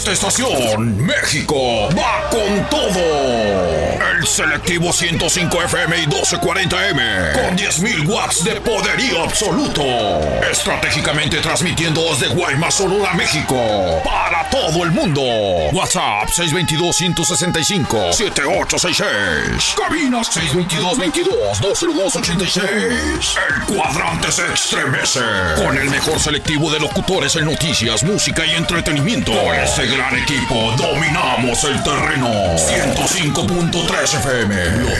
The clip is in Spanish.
esta estación, México va con todo. El selectivo 105 FM y 1240M, con 10.000 watts de poderío absoluto. Estratégicamente transmitiendo desde Guaymas, Sonora, México, para todo el mundo. WhatsApp 622-165-7866. Cabinas 622-22-202-86. El cuadrante se estremece con el mejor selectivo de locutores en noticias, música y entretenimiento. Con este gran equipo dominamos el terreno. 105.3 FM.